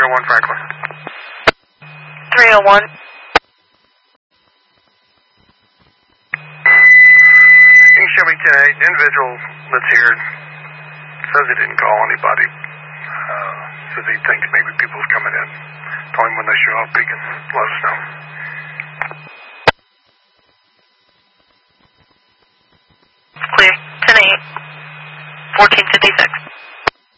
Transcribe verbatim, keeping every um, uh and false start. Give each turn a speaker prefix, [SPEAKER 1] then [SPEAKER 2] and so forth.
[SPEAKER 1] oh one Franklin.
[SPEAKER 2] three oh one.
[SPEAKER 1] Chevy ten eight, individual that's here says he didn't call anybody. Uh, says he thinks maybe people's coming in. Tell him when they show up, he can let us know.